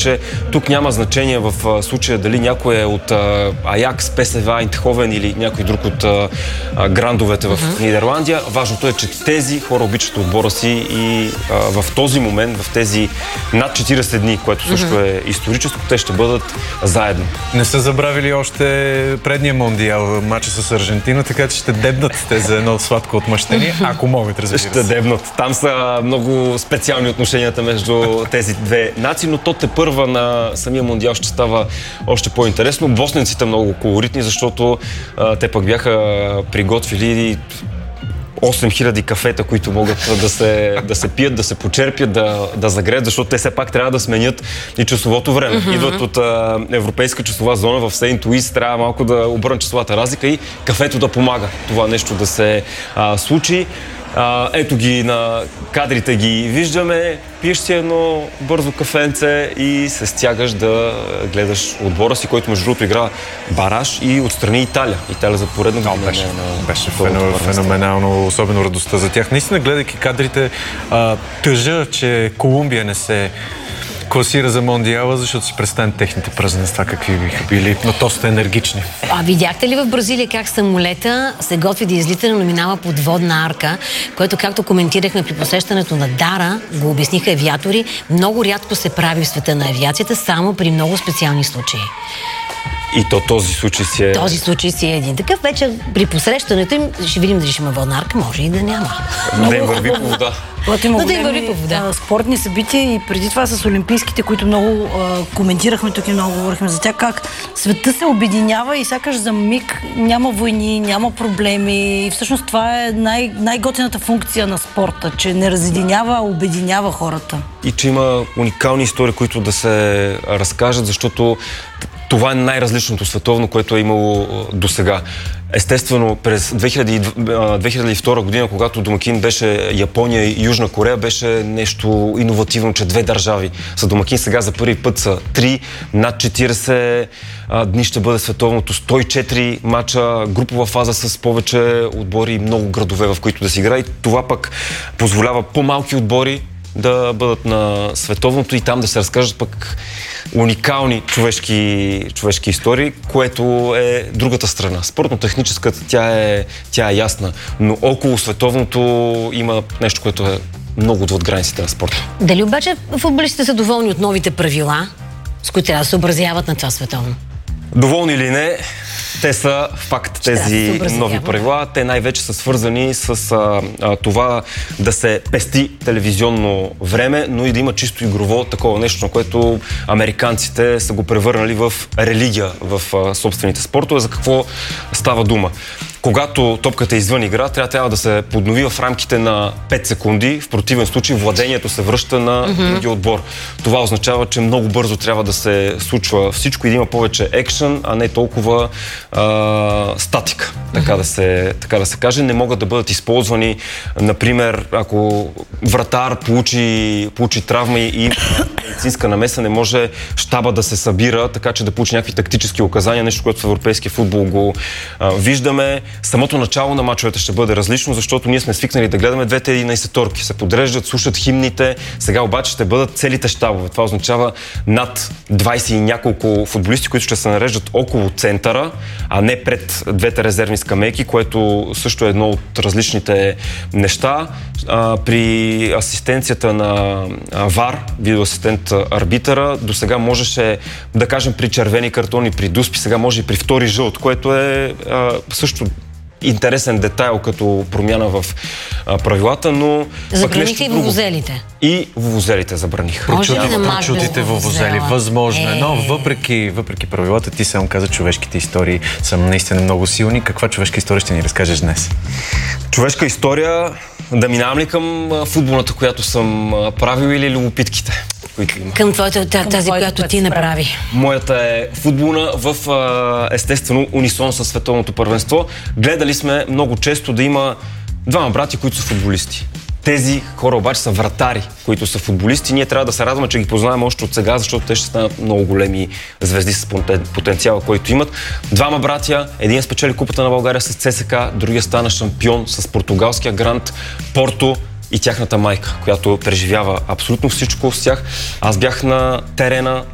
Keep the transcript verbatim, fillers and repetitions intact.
че тук няма значение в случая дали някой е от Аякс, ПСВ Айндховен или някой друг от а, а, грандовете в uh-huh. Нидерландия. Важното е, че тези хора обичат отбора си и а, в този момент, в тези над четирийсет дни, което също uh-huh. е историческо, те ще бъдат заедно. Не са забравили още предния мондиал, матча с Аржентина, така че ще дебнат те за едно сладко отмъщение, ако могат, разбира се. Ще дебнат. Там са много специални отношенията между тези две нации, но то тепърва на самия мондиал ще става още по-интересно. Босненците много колоритни, защото а, те пък бяха приготвили осем хиляди кафета, които могат да се, да се пият, да се почерпят, да, да загреят, защото те все пак трябва да сменят и часовото време. Mm-hmm. Идват от а, европейска часова зона в Сейнт Луис, трябва малко да обърнат часовата разлика и кафето да помага това нещо да се а, случи. А, ето ги на кадрите ги виждаме, пиеш си едно бързо кафенце и се стягаш да гледаш отбора си, който между другото игра бараж и отстрани Италия. Италия за поредно година. Беше, на, беше феноменално, особено радостта за тях. Наистина, гледайки кадрите, а, тъжа, че Колумбия не се класира за мондиала, защото си представям техните празненства какви биха били, но то сте енергични. А видяхте ли в Бразилия как самолета се готви да излита на номинала подводна арка, което, както коментирахме при посещането на Дара, го обясниха авиатори, много рядко се прави в света на авиацията, само при много специални случаи. И то този случай си е... Този случай си е един такъв. Вече при посрещането им ще видим дали ще има водна арка, може и да няма. Да им върви по вода. Когато има големи да. спортни събития и преди това с олимпийските, които много а, коментирахме тук и много говорихме за тях, как света се обединява и сякаш за миг няма войни, няма проблеми и всъщност това е най- най-готината функция на спорта, че не разединява, а обединява хората. И че има уникални истории, които да се разкажат, защото това е най-различното световно, което е имало досега. Естествено, през две хиляди и втора година, когато домакин беше Япония и Южна Корея, беше нещо иновативно, че две държави са домакин. Сега за първи път са три, над четирийсет дни ще бъде световното, сто и четири мача, групова фаза с повече отбори и много градове, в които да си играе. Това пък позволява по-малки отбори да бъдат на световното и там да се разкажат пък уникални човешки, човешки истории, което е другата страна. Спортно-техническата, тя е, тя е ясна, но около световното има нещо, което е много отвъд границите на спорта. Дали обаче футболистите са доволни от новите правила, с които трябва да се образяват на това световно? Доволни или не, те са факт, тези нови правила. Те най-вече са свързани с а, а, това да се пести телевизионно време, но и да има чисто игрово такова нещо, на което американците са го превърнали в религия в а, собствените спортове. За какво става дума? Когато топката е извън игра, трябва, трябва да се поднови в рамките на пет секунди. В противен случай владението се връща на mm-hmm. другия отбор. Това означава, че много бързо трябва да се случва всичко и да има повече екшън, а не толкова а, статика, така, mm-hmm. да се, така да се каже. Не могат да бъдат използвани, например, ако вратар получи, получи травма и медицинска намеса, не може щаба да се събира, така че да получи някакви тактически указания, нещо, което в европейския футбол го а, виждаме. Самото начало на мачовете ще бъде различно, защото ние сме свикнали да гледаме двете единайсеторки. Се подреждат, слушат химните, сега обаче ще бъдат целите щабове. Това означава над двайсет и няколко футболисти, които ще се нареждат около центъра, а не пред двете резервни скамейки, което също е едно от различните неща. А, при асистенцията на ВАР, видеоасистент арбитъра, до сега можеше, да кажем, при червени картони, при дуспи, сега може и при втори жълт, което е а, също интересен детайл като промяна в а, правилата, но... Забраниха и вувузелите. И вувузелите забраниха. Прочутите вувузели. Възможно е. Но въпреки, въпреки правилата, ти само каза, човешките истории са наистина много силни. Каква човешка история ще ни разкажеш днес? Човешка история, да минавам ли към футболната, която съм правил, или любопитките, които има? Към твоята, тази, тази която ти направи. Моята е футболна в естествено унисон със световното първенство. Гледали сме много често да има двама брати, които са футболисти. Тези хора обаче са вратари, които са футболисти. Ние трябва да се радваме, че ги познаваме още от сега, защото те ще станат много големи звезди с потенциала, който имат. Двама братя, един спечели Купата на България с ЦСКА, другия стана шампион с португалския грант Порто и тяхната майка, която преживява абсолютно всичко с тях. Аз бях на терена,